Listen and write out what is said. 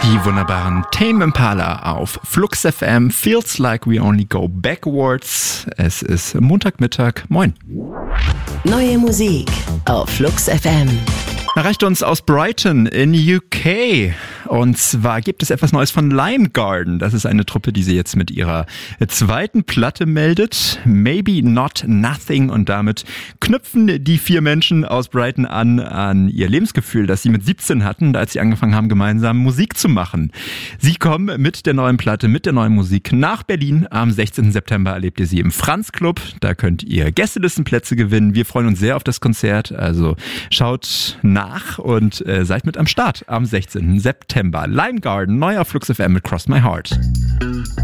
Die wunderbaren Tame Impala auf Flux FM. Feels like we only go backwards. Es ist Montagmittag. Moin. Neue Musik auf Flux FM. Erreicht uns aus Brighton in UK. Und zwar gibt es etwas Neues von Lime Garden. Das ist eine Truppe, die sie jetzt mit ihrer zweiten Platte meldet. Maybe Not Nothing. Und damit knüpfen die 4 Menschen aus Brighton an ihr Lebensgefühl, das sie mit 17 hatten, als sie angefangen haben, gemeinsam Musik zu machen. Sie kommen mit der neuen Platte, mit der neuen Musik nach Berlin. Am 16. September erlebt ihr sie im Franz Club. Da könnt ihr Gästelistenplätze gewinnen. Wir freuen uns sehr auf das Konzert. Also schaut nach und seid mit am Start am 16. September. Lime Garden, neuer Flux FM mit Cross My Heart.